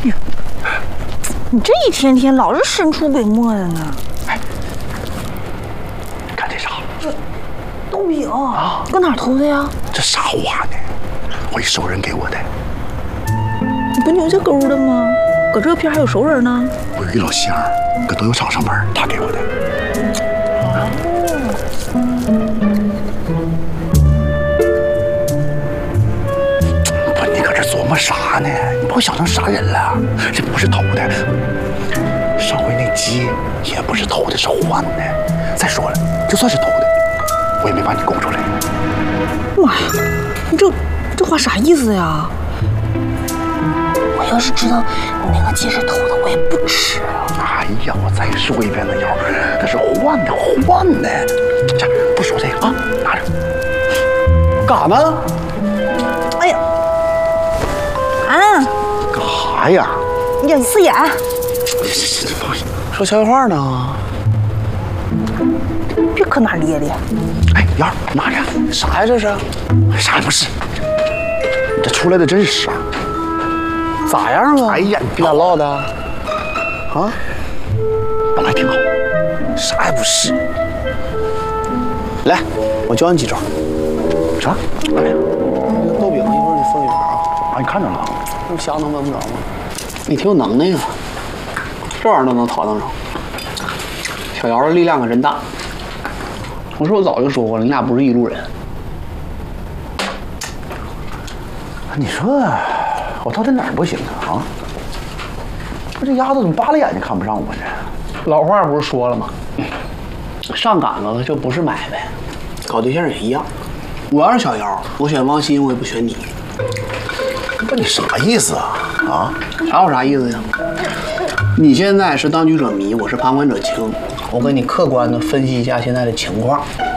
你这一天天老是神出鬼没的呢。 哎，看这啥？ 豆饼啊，搁哪儿偷的呀？ 这啥花呢？我一熟人给我的。 你不牛角沟的吗？搁这片还有熟人呢。 我有一老乡，搁豆油厂上班，他给我的。不，你搁这琢磨啥呢？你把我想成啥人了？这不是偷的，上回那鸡也不是偷的，是换的。再说了，就算是偷的，我也没把你供出来。 妈呀，你这话啥意思呀？我要是知道你那个鸡是偷的，我也不吃啊。 哎呀，我再说一遍了，瑶，那是换的。这不说这个啊，拿着。干啥呢？ 哎呀， 干啥呀？ 呀，刺眼！ 说悄悄话呢？ 别搁那咧咧。 哎，瑶，拿着。啥呀？这是？啥也不是。这出来的真是啊。咋样啊？哎呀，你别唠的。啊？本来挺好，啥也不是。来，我教你几招。啥？哎呀， 那个豆饼一会儿你放一边啊。 啊，你看着了？ 那虾能闻不着吗？你挺有能耐呀，这玩意儿都能淘得着。小姚的力量可真大。我说我早就说过了，你俩不是一路人。 你说我到底哪儿不行啊？我这丫头怎么扒拉眼睛看不上我呢？ 老话不是说了吗？上杆子的就不是买卖，搞对象也一样。我要是小姚，我选王鑫，我也不选你。 不，你啥意思啊？啊？ 啥有啥意思呀？你现在是当局者迷，我是旁观者清。我给你客观的分析一下现在的情况。